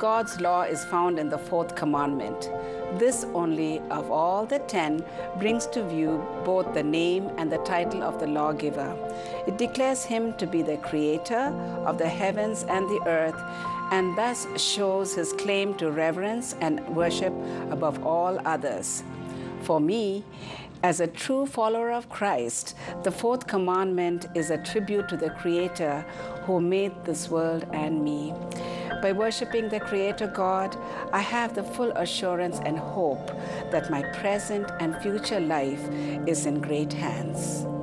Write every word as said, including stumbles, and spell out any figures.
God's law is found in the fourth commandment. This only of all the ten brings to view both the name and the title of the lawgiver. It declares him to be the creator of the heavens and the earth, and thus shows his claim to reverence and worship above all others. For me, as a true follower of Christ, the fourth commandment is a tribute to the Creator who made this world and me. By worshiping the Creator God, I have the full assurance and hope that my present and future life is in great hands.